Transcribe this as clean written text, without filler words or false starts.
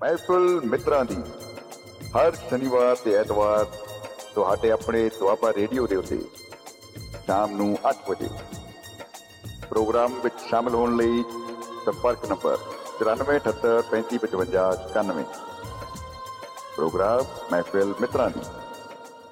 ਮਹਿਫਿਲ ਮਿੱਤਰਾਂ ਦੀ ਹਰ ਸ਼ਨੀਵਾਰ ਤੇ ਐਤਵਾਰ ਤੁਹਾਡੇ ਆਪਣੇ ਦੁਆਬਾ ਰੇਡੀਓ ਦੇ ਉੱਤੇ ਸ਼ਾਮ ਨੂੰ 8 ਵਜੇ। ਪ੍ਰੋਗਰਾਮ ਵਿੱਚ ਸ਼ਾਮਲ ਹੋਣ ਲਈ ਸੰਪਰਕ ਨੰਬਰ 9478 3555 91। ਪ੍ਰੋਗਰਾਮ ਮਹਿਫਿਲ ਮਿੱਤਰਾਂ ਦੀ।